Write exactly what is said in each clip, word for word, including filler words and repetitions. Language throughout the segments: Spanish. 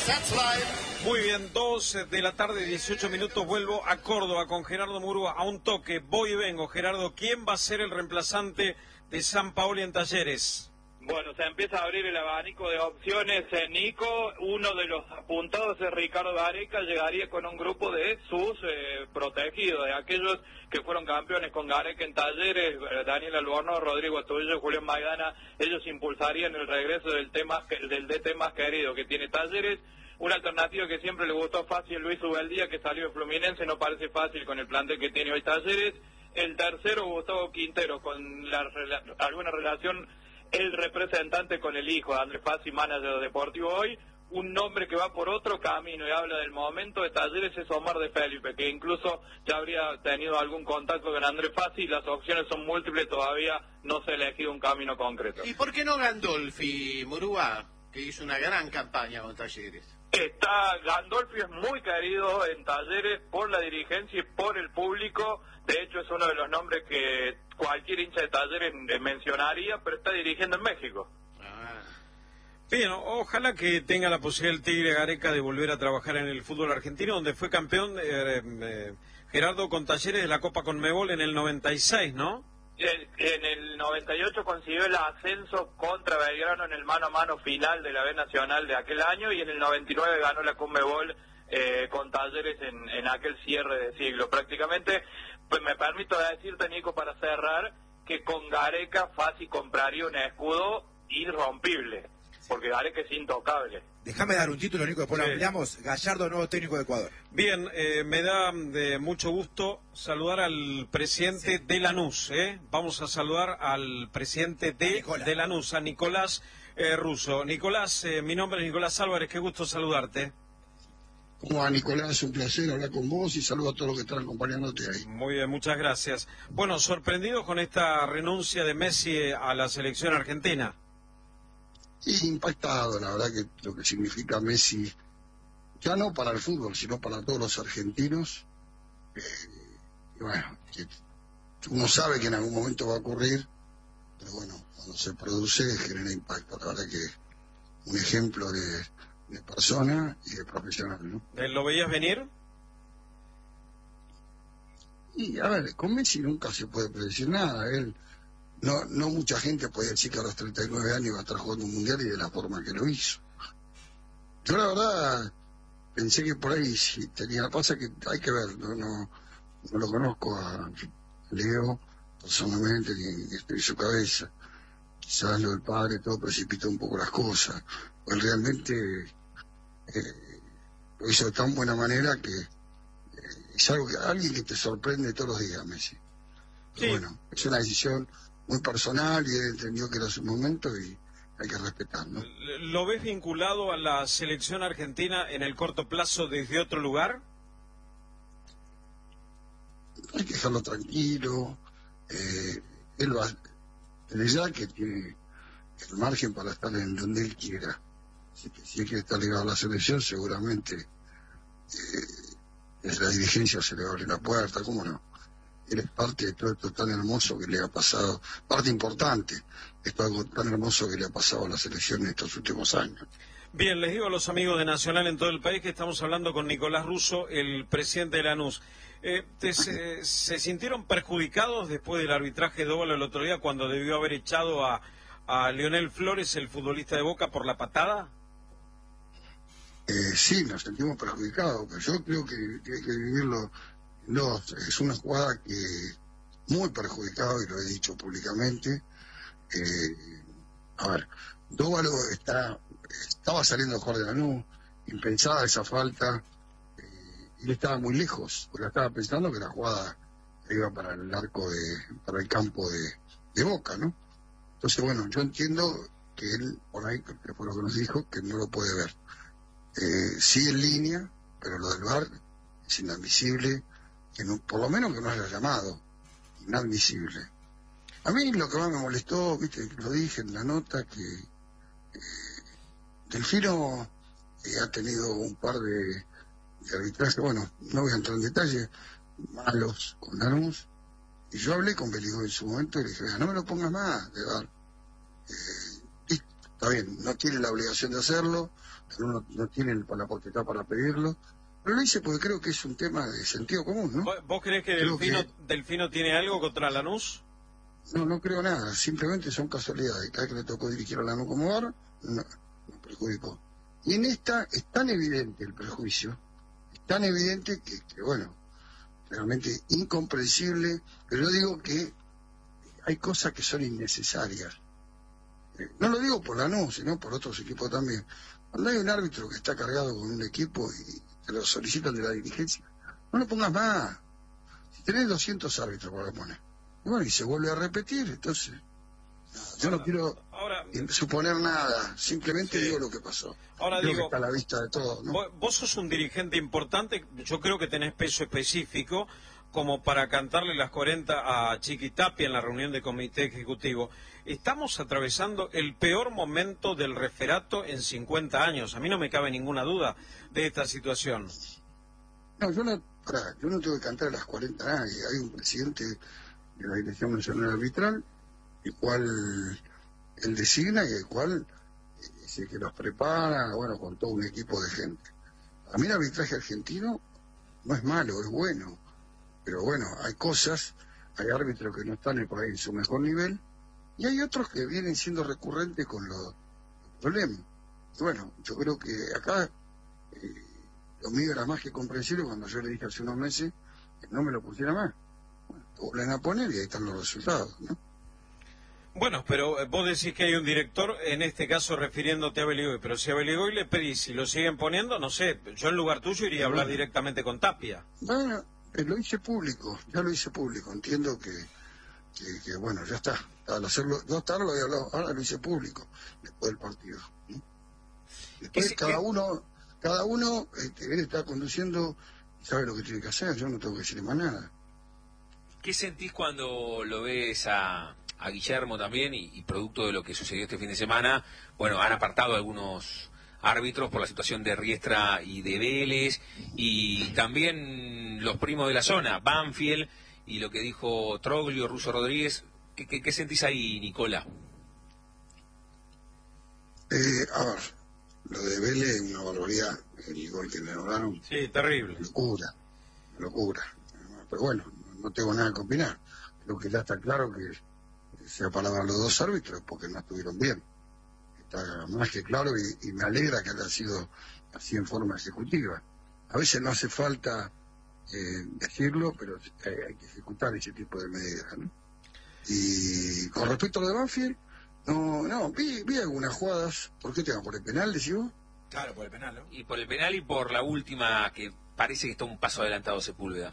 Muy bien, dos de la tarde, dieciocho minutos, vuelvo a Córdoba con Gerardo Murúa a un toque, voy y vengo. Gerardo, ¿quién va a ser el reemplazante de Sampaoli en Talleres? Bueno, se empieza a abrir el abanico de opciones, eh, Nico. Uno de los apuntados es Ricardo Gareca, llegaría con un grupo de sus eh, protegidos, de aquellos que fueron campeones con Gareca en Talleres, eh, Daniel Albornoz, Rodrigo Astudillo, Julián Maidana. Ellos impulsarían el regreso del, tema, del D T más querido que tiene Talleres. Una alternativa que siempre le gustó fácil, Luis Ubeldía, que salió de Fluminense, no parece fácil con el plantel que tiene hoy Talleres. El tercero, Gustavo Quintero, con la, alguna relación el representante con el hijo de Andrés Fassi, manager deportivo hoy. Un nombre que va por otro camino y habla del momento de Talleres es Omar de Felipe, que incluso ya habría tenido algún contacto con Andrés Fassi. Las opciones son múltiples, todavía no se ha elegido un camino concreto. ¿Y por qué no Gandolfi, Murúa, que hizo una gran campaña con Talleres? Está, Gandolfi es muy querido en Talleres por la dirigencia y por el público. De hecho, es uno de los nombres que cualquier hincha de Talleres mencionaría, pero está dirigiendo en México. Ah. Bien, ojalá que tenga la posibilidad el Tigre Gareca de volver a trabajar en el fútbol argentino, donde fue campeón eh, eh, Gerardo con Talleres de la Copa Conmebol en el noventa y seis, ¿no? En, en el noventa y ocho consiguió el ascenso contra Belgrano en el mano a mano final de la B Nacional de aquel año, y en el noventa y nueve ganó la Conmebol eh, con Talleres en, en aquel cierre de siglo. Prácticamente, pues me permito decirte, Nico, para cerrar, que con Gareca Fassi compraría un escudo irrompible, porque Gareca es intocable. Déjame dar un título, Nico, después sí. Lo ampliamos. Gallardo, nuevo técnico de Ecuador. Bien, eh, me da de mucho gusto saludar al presidente sí. de Lanús. ¿eh? Vamos a saludar al presidente de, de Lanús, a Nicolás eh, Russo. Nicolás, eh, mi nombre es Nicolás Álvarez, qué gusto saludarte. ¿Cómo va, Nicolás? Un placer hablar con vos y saludo a todos los que están acompañándote ahí. Muy bien, muchas gracias. Bueno, sorprendido con esta renuncia de Messi a la selección argentina. Y impactado, la verdad, que lo que significa Messi, ya no para el fútbol, sino para todos los argentinos. Eh, y bueno, que uno sabe que en algún momento va a ocurrir, pero bueno, cuando se produce genera impacto. La verdad que un ejemplo de, de persona y de profesional, ¿no? ¿Lo veías venir? Y a ver, con Messi nunca se puede predecir nada. Él No, no mucha gente podía decir que a los treinta y nueve años iba a estar jugando un mundial y de la forma que lo hizo. Yo la verdad pensé que por ahí sí tenía, pasa que hay que ver, no, no, no lo conozco a Leo personalmente ni estoy en su cabeza. Quizás lo del padre todo precipitó un poco las cosas. Él realmente eh, lo hizo de tan buena manera que eh, es algo que alguien que te sorprende todos los días, Messi. Pero sí. Bueno, es una decisión muy personal y él entendió que era su momento y hay que respetarlo, ¿no? ¿Lo ves vinculado a la selección argentina en el corto plazo desde otro lugar? Hay que dejarlo tranquilo. Eh, él va, desde ya que tiene el margen para estar en donde él quiera. Así que si él quiere estar ligado a la selección, seguramente eh, desde la dirigencia se le abre la puerta, ¿cómo no? Él es parte de todo esto tan hermoso que le ha pasado, parte importante de esto algo tan hermoso que le ha pasado a la selección en estos últimos años. Bien, les digo a los amigos de Nacional en todo el país que estamos hablando con Nicolás Russo, el presidente de Lanús. Eh, te, se, ¿Se sintieron perjudicados después del arbitraje de Óvalo el otro día cuando debió haber echado a, a Leonel Flores, el futbolista de Boca, por la patada? Eh, sí, nos sentimos perjudicados, pero yo creo que hay que vivirlo. No, es una jugada que muy perjudicado, y lo he dicho públicamente. Eh, a ver, Dóvalo está, estaba saliendo a jugar de Lanús, impensada esa falta, eh, y él estaba muy lejos, porque estaba pensando que la jugada iba para el arco, de para el campo de, de Boca, ¿no? Entonces, bueno, yo entiendo que él, por ahí, que fue lo que nos dijo, que no lo puede ver. Eh, sí en línea, pero lo del V A R es inadmisible. Que no, por lo menos que no haya llamado, inadmisible. A mí lo que más me molestó, viste, lo dije en la nota, que eh, Delfino eh, ha tenido un par de, de arbitrajes, bueno, no voy a entrar en detalle, malos con Lanús, y yo hablé con Beligó en su momento y le dije, no me lo pongas más, de dar. Eh, está bien, no tiene la obligación de hacerlo, pero no, no tienen la potestad para pedirlo. Pero lo hice porque creo que es un tema de sentido común, ¿no? ¿Vos, vos creés que Creo Delfino, que- Delfino tiene algo contra Lanús? No, no creo nada, simplemente son casualidades. Cada vez que le tocó dirigir a Lanús como bar, no, no perjudicó. Y en esta es tan evidente el prejuicio, es tan evidente que, que, bueno, realmente incomprensible, pero yo digo que hay cosas que son innecesarias. Eh, No lo digo por Lanús, sino por otros equipos también. Cuando hay un árbitro que está cargado con un equipo y te lo solicitan de la dirigencia, no lo pongas más. Si tenés doscientos árbitros, para poner. Y bueno, y se vuelve a repetir, entonces... Yo no quiero Ahora, suponer nada, simplemente Sí. digo lo que pasó. Ahora Creo que digo- está a la vista de todos, ¿no? vos, vos sos un dirigente importante, yo creo que tenés peso específico como para cantarle las cuarenta a Chiqui Tapia en la reunión de comité ejecutivo. Estamos atravesando el peor momento del referato en cincuenta años. A mí no me cabe ninguna duda de esta situación. No, yo no, pará, yo no tengo que cantar a las cuarenta a nadie. Hay un presidente de la Dirección Nacional Arbitral, el cual él designa y el cual eh, es el que los prepara, bueno, con todo un equipo de gente. A mí el arbitraje argentino no es malo, es bueno. Pero bueno, hay cosas, hay árbitros que no están por ahí en su mejor nivel, y hay otros que vienen siendo recurrentes con los problemas. Y bueno, yo creo que acá eh, lo mío era más que comprensible cuando yo le dije hace unos meses que no me lo pusiera más. Bueno, lo vuelven a poner y ahí están los resultados, ¿no? Bueno, pero eh, vos decís que hay un director, en este caso refiriéndote a Beligoy, pero si a Beligoy le pedís si lo siguen poniendo, no sé, yo en lugar tuyo iría a hablar Bueno. directamente con Tapia. Bueno, eh, lo hice público, ya lo hice público, entiendo que, que, que, bueno, ya está. Al hacerlo, no estar lo había hablado, ahora lo hice público, después del partido, ¿no? Después Ese- cada eh, uno, cada uno, este, él está conduciendo y sabe lo que tiene que hacer, yo no tengo que decirle más nada. ¿Qué sentís cuando lo ves a, a Guillermo también y, y producto de lo que sucedió este fin de semana? Bueno, han apartado algunos árbitros por la situación de Riestra y de Vélez y también los primos de la zona, Banfield y lo que dijo Troglio, Russo Rodríguez. ¿Qué, qué, qué sentís ahí, Nicola? Eh, a ver, lo de Vélez es una barbaridad, el gol que le lograron, Sí, terrible. locura, locura. Pero bueno, no tengo nada que opinar. Creo que ya está claro que se apalaban los dos árbitros porque no estuvieron bien. Está más que claro y, y me alegra que haya sido así en forma ejecutiva. A veces no hace falta eh, decirlo, pero hay, hay que ejecutar ese tipo de medidas, ¿no? Y con respecto a lo de Banfield, no, no, vi, vi algunas jugadas. ¿Por qué te van por el penal, decís vos? Claro, por el penal, ¿no? Y por el penal y por la última que parece que está un paso adelantado Sepúlveda.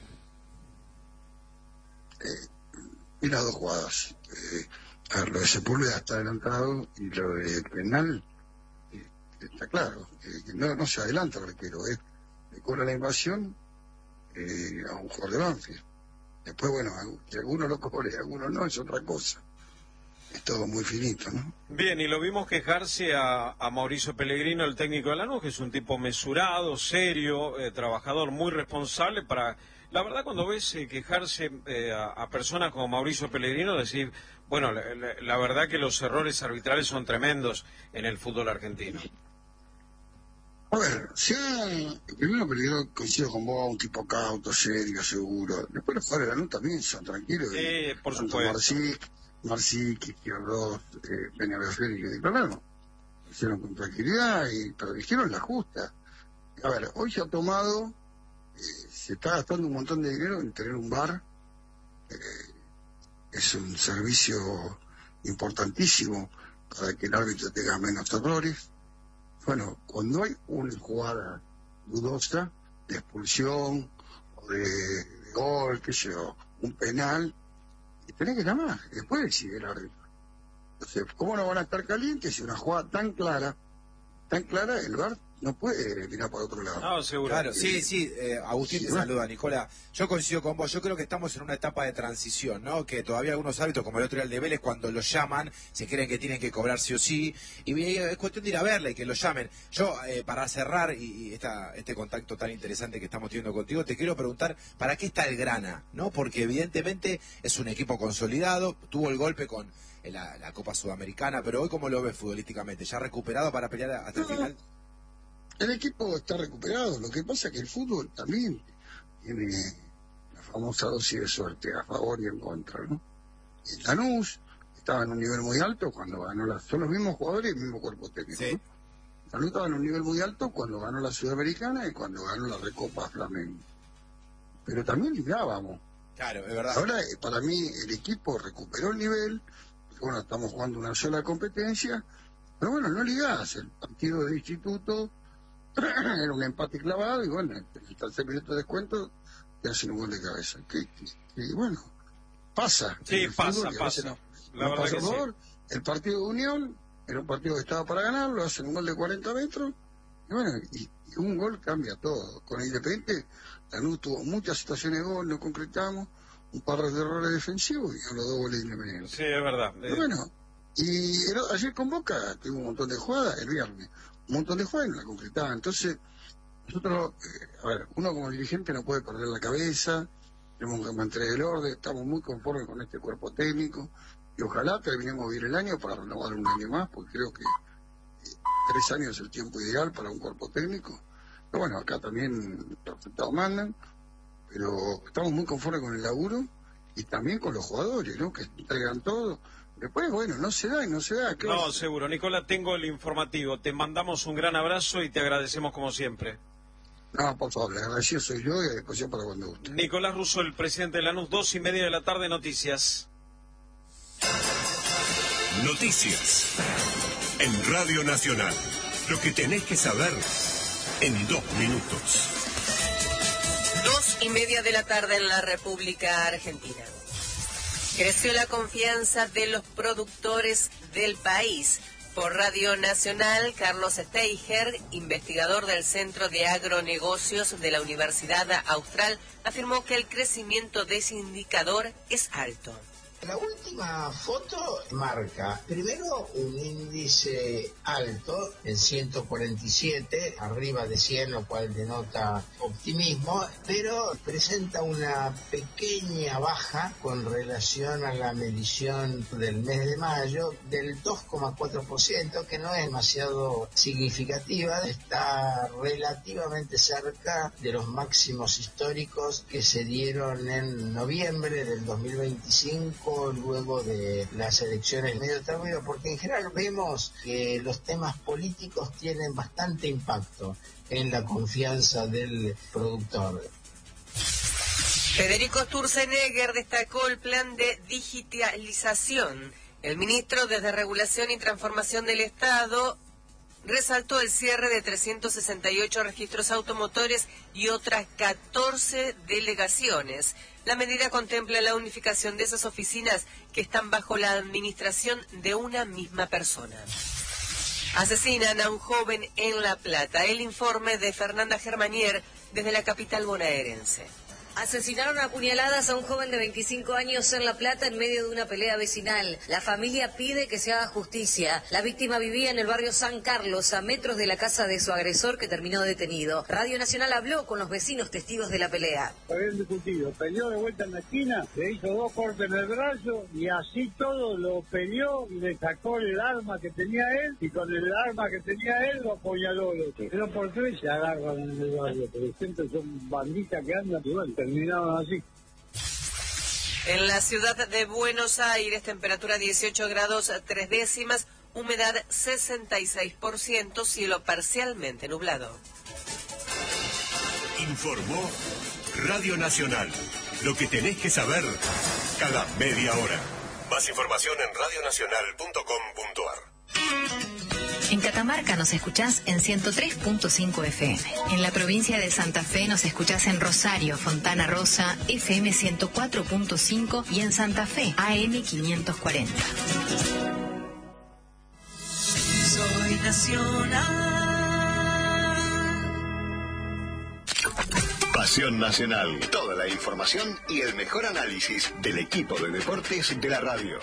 Vi las dos jugadas. Eh, a ver, lo de Sepúlveda está adelantado y lo de penal eh, está claro. Eh, que no, no se adelanta el arquero, eh. Le cobra la invasión eh, a un jugador de Banfield. Después, bueno, que algunos lo cobre, algunos no, es otra cosa. Es todo muy finito, ¿no? Bien, y lo vimos quejarse a, a Mauricio Pellegrino, el técnico de Lanús, que es un tipo mesurado, serio, eh, trabajador, muy responsable para... La verdad, cuando ves eh, quejarse eh, a, a personas como Mauricio Pellegrino, decir, bueno, la, la- la verdad que los errores arbitrales son tremendos en el fútbol argentino. A ver, sea, primero Pellegrino coincido con vos, un tipo cauto, serio, seguro. Después los jugadores de Lanús también son tranquilos. Sí, y por tanto supuesto. Marcí, Marcí, Quisquiarros, eh, Peñarol y que declararon. Lo hicieron con tranquilidad, y, pero dijeron la justa. A ver, hoy se ha tomado, eh, se está gastando un montón de dinero en tener un bar. Eh, es un servicio importantísimo para que el árbitro tenga menos errores. Bueno, cuando hay una jugada dudosa de expulsión o de, de gol, qué sé yo, un penal, y tenés que llamar, y después decide el árbitro. Entonces, ¿cómo no van a estar calientes si una jugada tan clara, tan clara, el V A R no puede mirar para otro lado? No, seguro. Claro, sí, sí, eh, Agustín Sí, te ¿no? saluda, Nicola. Yo coincido con vos, yo creo que estamos en una etapa de transición, ¿no? Que todavía algunos árbitros, como el otro día el de Vélez, cuando los llaman, se creen que tienen que cobrar sí o sí, y es cuestión de ir a verla y que lo llamen. Yo, eh, para cerrar y, y esta, este contacto tan interesante que estamos teniendo contigo, te quiero preguntar, ¿para qué está el Grana? ¿No? Porque evidentemente es un equipo consolidado, tuvo el golpe con eh, la, la Copa Sudamericana, pero hoy, ¿cómo lo ves futbolísticamente? ¿Ya recuperado para pelear hasta el final? el equipo está recuperado. Lo que pasa es que el fútbol también tiene la famosa dosis de suerte a favor y en contra, ¿no? El Lanús estaba en un nivel muy alto cuando ganó la... Son los mismos jugadores y el mismo cuerpo técnico, Sí. ¿no? Lanús estaba en un nivel muy alto cuando ganó la Sudamericana y cuando ganó la Recopa Flamengo. Pero también ligábamos. Claro, es verdad. Ahora, eh, para mí, el equipo recuperó el nivel. Bueno, estamos jugando una sola competencia. Pero bueno, no ligás. El partido de instituto era un empate clavado y bueno, en el tercer minuto de descuento te hacen un gol de cabeza. Que, que, que, bueno, pasa. Sí, En el pasa, fútbol, y a veces pasa. no- La no verdad pasa que a sí. favor. El partido de Unión era un partido que estaba para ganar, lo hacen un gol de cuarenta metros. Y bueno, y, y un gol cambia todo. Con el Independiente, Lanús tuvo muchas situaciones de gol, no concretamos, un par de errores defensivos y a los dos goles de Independiente. Sí, es verdad. Pero Eh, bueno, y el- ayer con Boca tuvo un montón de jugadas, el viernes, un montón de jugadas y no la concretaba. Entonces, nosotros, eh, a ver, uno como dirigente no puede perder la cabeza, tenemos que mantener el orden, estamos muy conformes con este cuerpo técnico y ojalá terminemos bien el año para renovar un año más, porque creo que eh, tres años es el tiempo ideal para un cuerpo técnico. Pero bueno, acá también los resultados mandan, pero estamos muy conformes con el laburo y también con los jugadores, ¿no? Que entregan todo. Después, bueno, no se da y no se da. ¿qué No, vas a- seguro. Nicolás, tengo el informativo. Te mandamos un gran abrazo y te agradecemos como siempre. No, por favor, le agradecido soy yo y a disposición para cuando guste. Nicolás Russo, el presidente de Lanús, dos y media de la tarde, noticias. Noticias en Radio Nacional. Lo que tenés que saber en dos minutos. Dos y media de la tarde en la República Argentina. Creció la confianza de los productores del país. Por Radio Nacional, Carlos Steiger, investigador del Centro de Agronegocios de la Universidad Austral, afirmó que el crecimiento de ese indicador es alto. La última foto marca, primero, un índice alto en ciento cuarenta y siete, arriba de cien, lo cual denota optimismo, pero presenta una pequeña baja con relación a la medición del mes de mayo del dos coma cuatro por ciento, que no es demasiado significativa, está relativamente cerca de los máximos históricos que se dieron en noviembre del dos mil veinticinco, luego de las elecciones medio tardío, porque en general vemos que los temas políticos tienen bastante impacto en la confianza del productor. Federico Sturzenegger destacó el plan de digitalización. El ministro de Desregulación y Transformación del Estado resaltó el cierre de trescientos sesenta y ocho registros automotores y otras catorce delegaciones. La medida contempla la unificación de esas oficinas que están bajo la administración de una misma persona. Asesinan a un joven en La Plata. El informe de Fernanda Germanier desde la capital bonaerense. Asesinaron a puñaladas a un joven de veinticinco años en La Plata en medio de una pelea vecinal. La familia pide que se haga justicia. La víctima vivía en el barrio San Carlos, a metros de la casa de su agresor, que terminó detenido. Radio Nacional habló con los vecinos testigos de la pelea. Habían discutido, peleó de vuelta en la esquina, le hizo dos cortes en el brazo y así todo lo peleó y le sacó el arma que tenía él y con el arma que tenía él lo apuñaló el otro. Pero por tres se agarran en el barrio, pero siempre son banditas que andan y bueno, terminaron así. En la ciudad de Buenos Aires, temperatura dieciocho grados tres décimas, humedad sesenta y seis por ciento, cielo parcialmente nublado. Informó Radio Nacional. Lo que tenés que saber cada media hora. Más información en radio nacional punto com punto a r. En Catamarca nos escuchás en ciento tres punto cinco F M. En la provincia de Santa Fe nos escuchás en Rosario, Fontana Rosa, F M ciento cuatro punto cinco y en Santa Fe, A M quinientos cuarenta. Soy nacional. Pasión Nacional. Toda la información y el mejor análisis del equipo de deportes de la radio.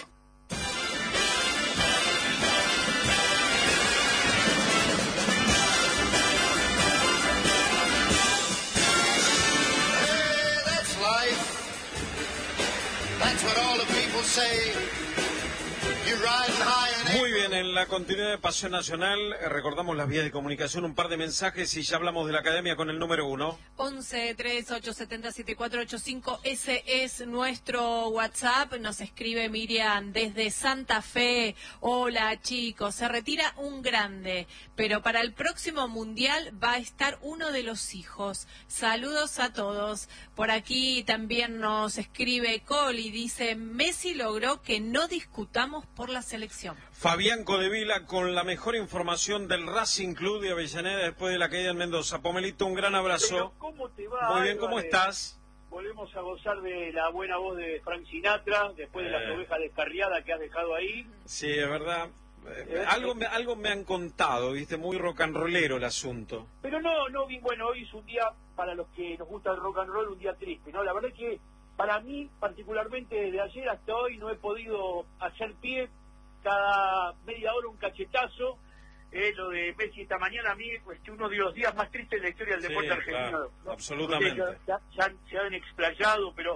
Muy bien, en En la continuidad de Pasión Nacional, eh, recordamos las vías de comunicación, un par de mensajes y ya hablamos de la academia con el número uno. once, tres, ocho, siete cero, siete cuatro ocho cinco, ese es nuestro WhatsApp. Nos escribe Miriam desde Santa Fe. Hola chicos, se retira un grande, pero para el próximo Mundial va a estar uno de los hijos. Saludos a todos. Por aquí también nos escribe Coli, dice, Messi logró que no discutamos por la selección. Fabián Codevila con la mejor información del Racing Club de Avellaneda después de la caída en Mendoza. Pomelito, un gran abrazo. Pero, ¿cómo te va? Muy bien, ¿cómo Álvarez? estás? Volvemos a gozar de la buena voz de Frank Sinatra, después de las Eh. ovejas descarriadas que has dejado ahí. Sí, es verdad. Eh, Eh, algo, me, algo me han contado, viste, muy rock and rollero el asunto. Pero no, no, bien, bueno, hoy es un día, para los que nos gusta el rock and roll, un día triste, ¿no? La verdad es que para mí, particularmente desde ayer hasta hoy, no he podido hacer pie. Cada media hora un cachetazo. Eh, lo de Messi esta mañana, a mí es uno de los días más tristes de la historia del Sí, deporte argentino. claro, ¿no? absolutamente. Ustedes ya, ya- se han explayado, pero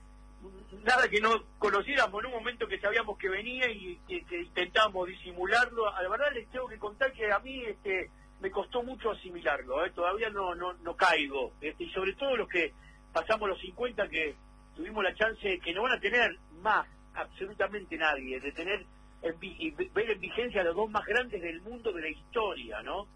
nada que no conociéramos en un momento que sabíamos que venía y que, que intentábamos disimularlo. A la verdad les tengo que contar que a mí este me costó mucho asimilarlo, ¿eh? Todavía no, no, no caigo. Este, y sobre todo los que pasamos los cincuenta, que tuvimos la chance, que no van a tener más absolutamente nadie, de tener en vi- y ver en vigencia a los dos más grandes del mundo de la historia, ¿no?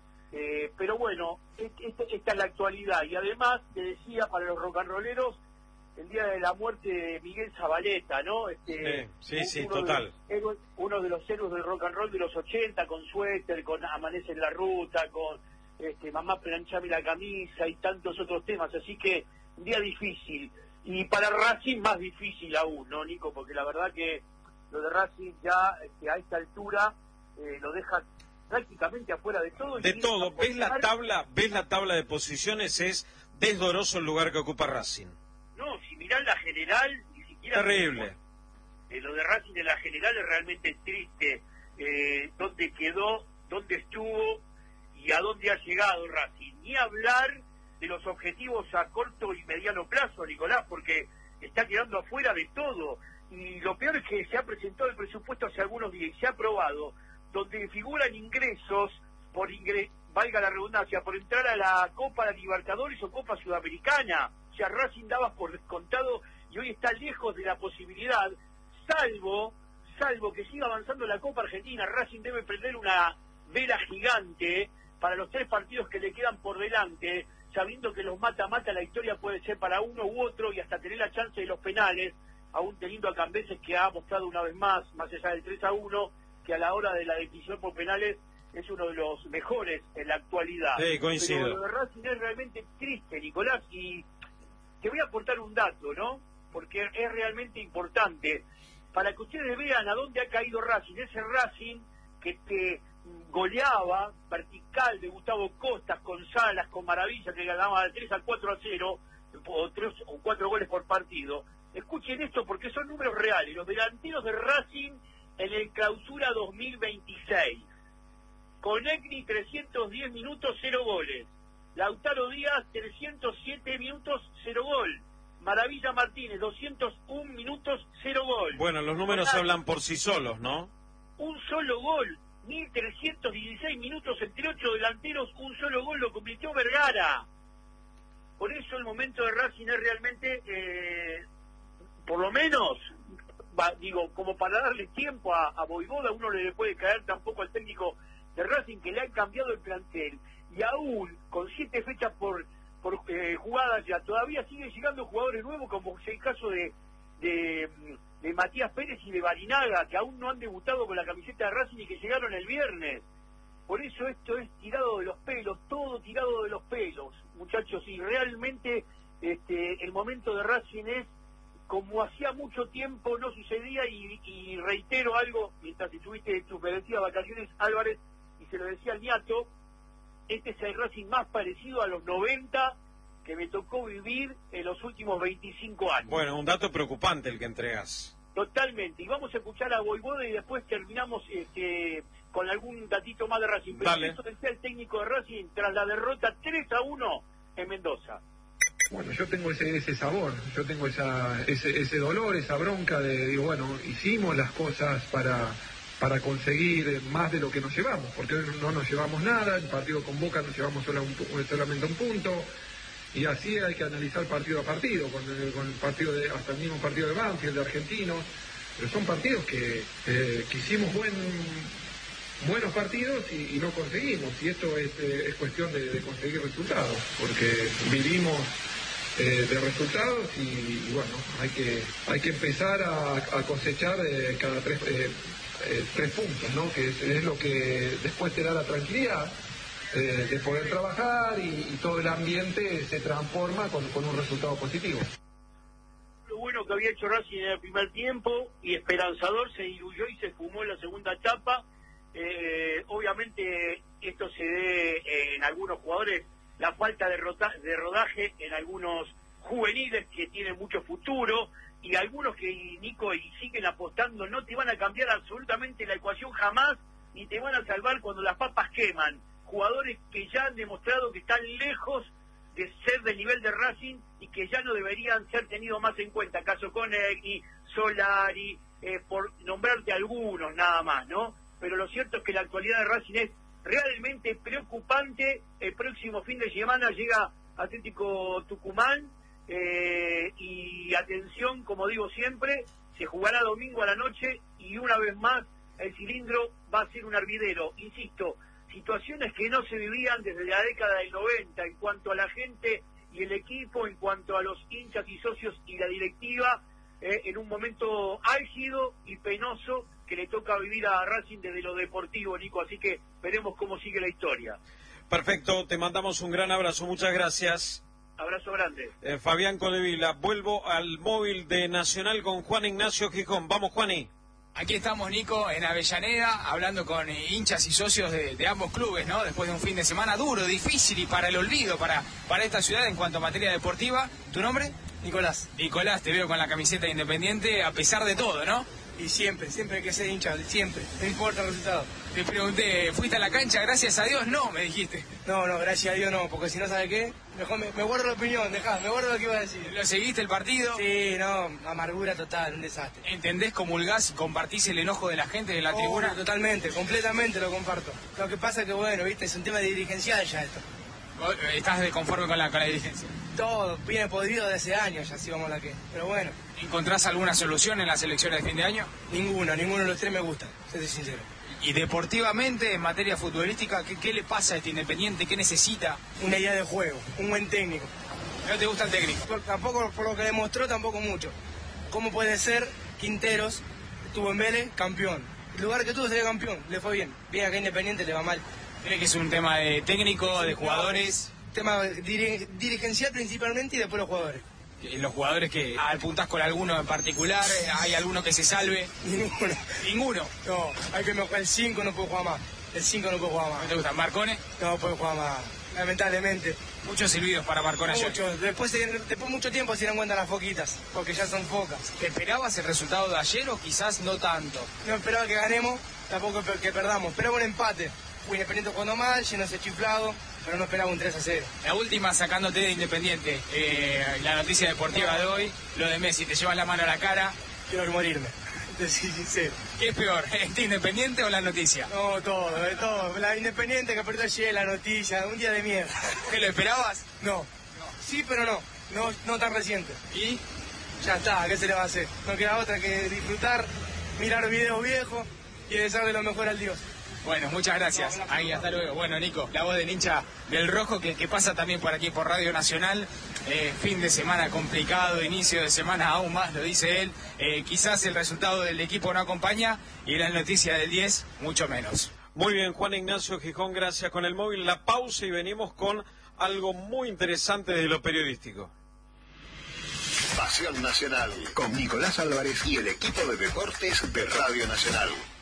Eh, pero bueno, este- este- esta es la actualidad. Y además, te decía, para los rock and rolleros, el día de la muerte de Miguel Zabaleta, ¿no? Este, Sí, sí, sí, uno de total. los héroes- uno de los héroes del rock and roll de los ochenta, con Suéter, con Amanece en la Ruta, con este, Mamá planchame la camisa y tantos otros temas. Así que un día difícil. Y para Racing más difícil aún, ¿no, Nico? Porque la verdad que lo de Racing ya este, a esta altura eh, lo deja prácticamente afuera de todo. y De tiene todo, que ves la apostar- tabla, ves la tabla de posiciones, es desdoroso el lugar que ocupa Racing. No, si mirás la general, ni siquiera... Terrible. Eh, lo de Racing de la general es realmente triste. Eh, ¿Dónde quedó? ¿Dónde estuvo? ¿Y a dónde ha llegado Racing? Ni hablar de los objetivos a corto y mediano plazo, Nicolás, porque está quedando afuera de todo. Y lo peor es que se ha presentado el presupuesto hace algunos días y se ha aprobado, donde figuran ingresos, por ingre valga la redundancia, por entrar a la Copa Libertadores o Copa Sudamericana. O sea, Racing daba por descontado y hoy está lejos de la posibilidad, salvo, salvo que siga avanzando la Copa Argentina. Racing debe prender una vela gigante para los tres partidos que le quedan por delante, sabiendo que los mata-mata la historia puede ser para uno u otro y hasta tener la chance de los penales, aún teniendo a Cambeses, que ha mostrado una vez más, más allá del tres a uno, que a la hora de la decisión por penales es uno de los mejores en la actualidad. Sí, coincido. Pero lo de Racing es realmente triste, Nicolás, y te voy a aportar un dato, ¿no? Porque es realmente importante, para que ustedes vean a dónde ha caído Racing. Ese Racing que te goleaba, vertical, de Gustavo Costas, con Salas, con Maravilla, que ganaba de tres a cuatro a cero, o tres o cuatro goles por partido. Escuchen esto porque son números reales. Los delanteros de Racing en el Clausura dos mil veintiséis. Conegni, trescientos diez minutos, cero goles. Lautaro Díaz, trescientos siete minutos, cero gol. Maravilla Martínez, doscientos un minutos, cero gol. Bueno, los números Ronaldo, hablan por sí solos, ¿no? un solo gol, mil trescientos dieciséis minutos entre ocho delanteros, un solo gol lo convirtió Vergara. Por eso el momento de Racing es realmente, eh, por lo menos, va, digo, como para darle tiempo a, a Voivoda, uno le puede caer tampoco al técnico de Racing, que le han cambiado el plantel, y aún con siete fechas por, por eh, jugadas ya, todavía siguen llegando jugadores nuevos, como es el caso de, de, de Matías Pérez y de Barinaga, que aún no han debutado con la camiseta de Racing y que llegaron el viernes. Por eso esto es tirado de los pelos, todo tirado de los pelos, muchachos, y realmente este, el momento de Racing es como hacía mucho tiempo no sucedía, y, y reitero algo, mientras estuviste en tus merecidas vacaciones, Álvarez, y se lo decía al Niato, este es el Racing más parecido a los noventa que me tocó vivir en los últimos veinticinco años. Bueno, un dato preocupante el que entregas. Totalmente, y vamos a escuchar a Voivoda y después terminamos este, con algún datito más de Racing. Pero Dale. eso decía el técnico de Racing tras la derrota tres a uno en Mendoza. Bueno, yo tengo ese, ese sabor, yo tengo esa, ese, ese dolor, esa bronca de, digo, bueno, hicimos las cosas para, para conseguir más de lo que nos llevamos, porque hoy no nos llevamos nada, el partido con Boca nos llevamos sola un, solamente un punto, y así hay que analizar partido a partido, con el, con el partido de, hasta el mismo partido de Banfield, de Argentinos, pero son partidos que, eh, que hicimos buen, buenos partidos y, y no conseguimos, y esto es, eh, es cuestión de, de conseguir resultados, porque vivimos eh, de resultados y, y bueno, hay que hay que empezar a, a cosechar eh, cada tres, eh, eh, tres puntos, ¿no? Que es, es lo que después te da la tranquilidad eh, de poder trabajar y, y todo el ambiente se transforma con, con un resultado positivo. Lo bueno que había hecho Racing en el primer tiempo y esperanzador se diluyó y se fumó en la segunda etapa. Eh, obviamente esto se debe eh, en algunos jugadores, la falta de, rota, de rodaje en algunos juveniles que tienen mucho futuro y algunos que, Nico, y siguen apostando, no te van a cambiar absolutamente la ecuación jamás ni te van a salvar cuando las papas queman. Jugadores que ya han demostrado que están lejos de ser del nivel de Racing y que ya no deberían ser tenidos más en cuenta, caso Konecny, Solari, eh, por nombrarte algunos nada más, ¿no? Pero lo cierto es que la actualidad de Racing es realmente preocupante. El próximo fin de semana llega Atlético Tucumán eh, y atención, como digo siempre, se jugará domingo a la noche y una vez más el cilindro va a ser un hervidero, insisto, situaciones que no se vivían desde la década del noventa en cuanto a la gente y el equipo, en cuanto a los hinchas y socios y la directiva, eh, en un momento álgido y penoso que le toca vivir a Racing desde lo deportivo, Nico, así que veremos cómo sigue la historia. Perfecto, te mandamos un gran abrazo, muchas gracias. Abrazo grande. Eh, Fabián Codevila, vuelvo al móvil de Nacional con Juan Ignacio Gijón. Vamos, Juani. Aquí estamos, Nico, en Avellaneda, hablando con eh, hinchas y socios de, de ambos clubes, ¿no? Después de un fin de semana duro, difícil y para el olvido para, para esta ciudad en cuanto a materia deportiva. ¿Tu nombre? Nicolás. Nicolás, te veo con la camiseta de Independiente a pesar de todo, ¿no? Y siempre, siempre hay que ser hincha, siempre, no importa el resultado. Te pregunté, ¿fuiste a la cancha? Gracias a Dios, no, me dijiste. No, no, gracias a Dios no, porque si no, ¿sabe qué? Mejor me, me guardo la opinión, dejá, me guardo lo que iba a decir. ¿Lo seguiste el partido? Sí, no, amargura total, un desastre. ¿Entendés, comulgás y compartís el enojo de la gente de la oh, tribuna? Totalmente, completamente lo comparto. Lo que pasa es que, bueno, viste, es un tema de dirigencial ya esto. ¿Estás desconforme con la, con la dirigencia? Todo, viene podrido de hace años, ya si vamos a la que. Pero bueno. ¿Encontrás alguna solución en las elecciones de fin de año? Ninguna, ninguno de los tres me gusta, soy sincero. Y deportivamente, en materia futbolística, ¿qué, ¿qué le pasa a este Independiente? ¿Qué necesita? Una idea de juego, un buen técnico. ¿No te gusta el técnico? Por, tampoco, por lo que demostró, tampoco mucho. ¿Cómo puede ser Quinteros, estuvo en Vélez, campeón? El lugar que tuvo sería campeón, le fue bien. Bien acá Independiente le va mal. ¿Cree que es un tema de técnico, de jugadores? Tema dir dirigencial principalmente y después los jugadores. Los jugadores que apuntás con alguno en particular, ¿hay alguno que se salve? Ninguno. ¿Ninguno? No, hay que mejorar. El cinco no puede jugar más. El cinco no puede jugar más. ¿No te gusta? ¿Marcone? No puede jugar más, lamentablemente. Muchos silbidos para Marcone ayer. Muchos. Después, después mucho tiempo se dieron cuenta las foquitas, porque ya son focas. ¿Te esperabas el resultado de ayer o quizás no tanto? No esperaba que ganemos, tampoco que perdamos. Esperaba un empate. Fui Independiente jugando mal, lleno ese chiflado, pero no esperaba un tres a cero. La última, sacándote de Independiente, eh, la noticia deportiva de hoy, lo de Messi, te llevas la mano a la cara. Quiero morirme, te soy sincero. ¿Qué es peor, este Independiente o la noticia? No, todo, de todo. La Independiente que perdió ayer, la noticia, un día de mierda. ¿Te lo esperabas? No. no. Sí, pero no. no, no tan reciente. ¿Y? Ya está, ¿qué se le va a hacer? No queda otra que disfrutar, mirar videos viejos y desearle lo mejor al Dios. Bueno, muchas gracias. Ahí, hasta luego. Bueno, Nico, la voz del hincha del Rojo que, que pasa también por aquí por Radio Nacional. Eh, fin de semana complicado, inicio de semana aún más, lo dice él. Eh, quizás el resultado del equipo no acompaña y la noticia del diez, mucho menos. Muy bien, Juan Ignacio Gijón, gracias. Con el móvil, la pausa y venimos con algo muy interesante de lo periodístico. Pasión Nacional con Nicolás Álvarez y el equipo de deportes de Radio Nacional.